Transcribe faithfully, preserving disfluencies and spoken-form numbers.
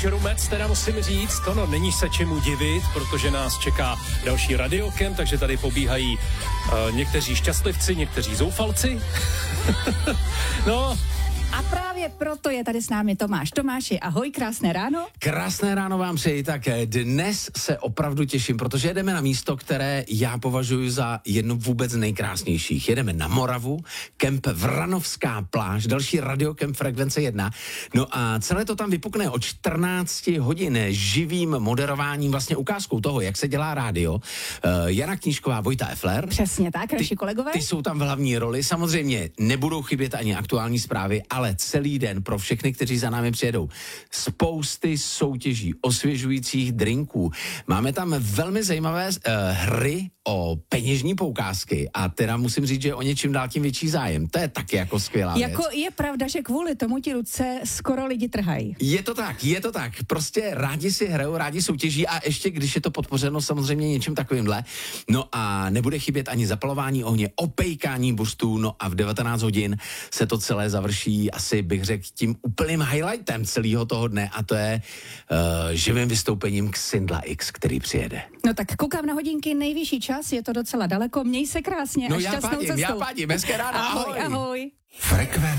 šrumec, teda musím říct, to no, není se čemu divit, protože nás čeká další radiokem, takže tady pobíhají uh, někteří šťastlivci, někteří zoufalci. No, a právě proto je tady s námi Tomáš. Tomáši, ahoj, krásné ráno. Krásné ráno vám přeji, tak dnes se opravdu těším, protože jedeme na místo, které já považuji za jedno vůbec nejkrásnějších. Jedeme na Moravu, kemp Vranovská pláž, další radiokemp Frekvence jedna. No a celé to tam vypukne o čtrnácti hodin živým moderováním, vlastně ukázkou toho, jak se dělá rádio. Uh, Jana Knížková, Vojta Efler. Přesně tak, naši kolegové. Ty jsou tam v hlavní roli. Samozřejmě nebudou chybět ani aktuální zprávy, ale celý den pro všechny, kteří za námi přijedou. Spousty soutěží, osvěžujících drinků. Máme tam velmi zajímavé uh, hry o peněžní poukázky a teda musím říct, že o něčím dál tím větší zájem. To je taky jako skvělá jako věc. Je pravda, že kvůli tomu ti ruce skoro lidi trhají. Je to tak, je to tak. Prostě rádi si hrajou, rádi soutěží a ještě když je to podpořeno samozřejmě něčím takovýmhle. No a nebude chybět ani zapalování ohně, opejkání burstů, no a v devatenáct hodin se to celé završí asi bych řekl tím úplným highlightem celého toho dne a to je uh, živým vystoupením Xindla X, který přijede. No tak koukám na hodinky, nejvyšší čas, je to docela daleko, měj se krásně no a já šťastnou pádím, cestou. já pádím, hezké ráno, ahoj. ahoj. ahoj. Frekvence